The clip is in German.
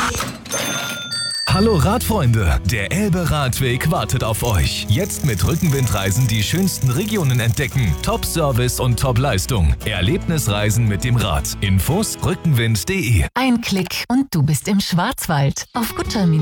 Hallo Radfreunde, der Elbe-Radweg wartet auf euch. Jetzt mit Rückenwindreisen die schönsten Regionen entdecken. Top-Service und Top-Leistung. Erlebnisreisen mit dem Rad. Infos rückenwind.de. Ein Klick und du bist im Schwarzwald. Auf Gutter